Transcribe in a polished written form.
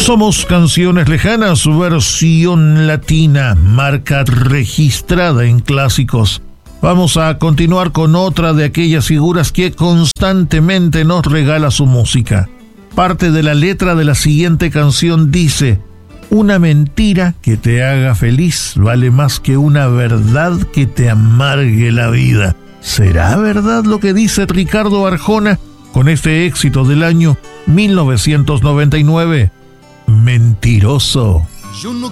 Somos Canciones Lejanas, versión latina, marca registrada en clásicos. Vamos a continuar con otra de aquellas figuras que constantemente nos regala su música. Parte de la letra de la siguiente canción dice: una mentira que te haga feliz vale más que una verdad que te amargue la vida. ¿Será verdad lo que dice Ricardo Arjona con este éxito del año 1999? Mentiroso. Yo no